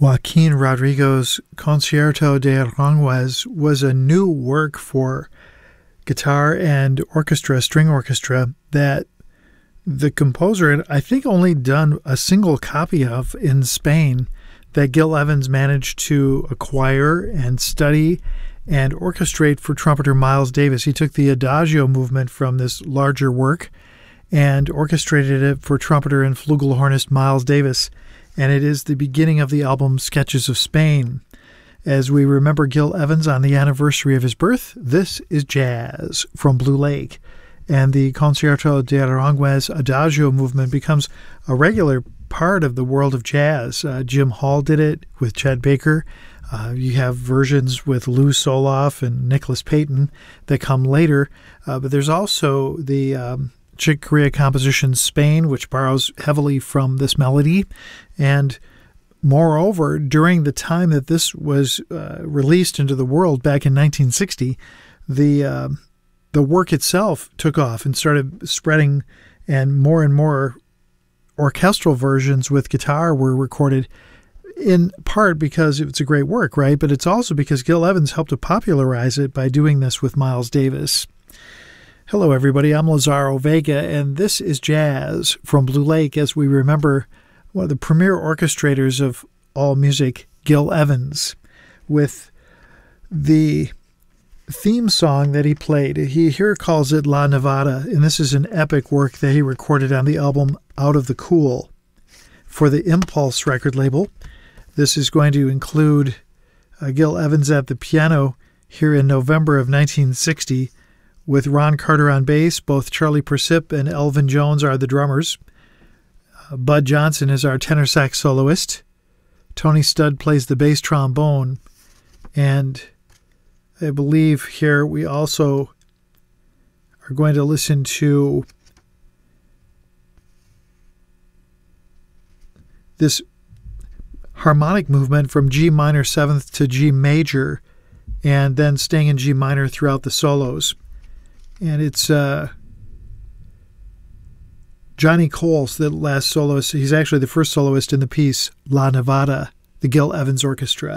Joaquin Rodrigo's Concierto de Aranjuez was a new work for guitar and orchestra, string orchestra, that the composer had, I think, only done a single copy of in Spain, that Gil Evans managed to acquire and study and orchestrate for trumpeter Miles Davis. He took the Adagio movement from this larger work and orchestrated it for trumpeter and flugelhornist Miles Davis, and it is the beginning of the album Sketches of Spain. As we remember Gil Evans on the anniversary of his birth, this is Jazz from Blue Lake, and the Concierto de Aranjuez Adagio movement becomes a regular part of the world of jazz. Jim Hall did it with Chet Baker. You have versions with Lou Soloff and Nicholas Payton that come later, but there's also the Chick Corea composition Spain, which borrows heavily from this melody. And moreover, during the time that this was released into the world back in 1960, the work itself took off and started spreading, and more orchestral versions with guitar were recorded, in part because it's a great work, right? But it's also because Gil Evans helped to popularize it by doing this with Miles Davis. Hello, everybody. I'm Lazaro Vega, and this is Jazz from Blue Lake, as we remember one of the premier orchestrators of all music, Gil Evans, with the theme song that he played. He here calls it La Nevada, and this is an epic work that he recorded on the album Out of the Cool for the Impulse record label. This is going to include Gil Evans at the piano here in November of 1960, with Ron Carter on bass. Both Charlie Persip and Elvin Jones are the drummers. Bud Johnson is our tenor sax soloist. Tony Studd plays the bass trombone. And I believe here we also are going to listen to this harmonic movement from G minor 7th to G major, and then staying in G minor throughout the solos. And it's Johnny Coles, the last soloist. He's actually the first soloist in the piece La Nevada, the Gil Evans Orchestra.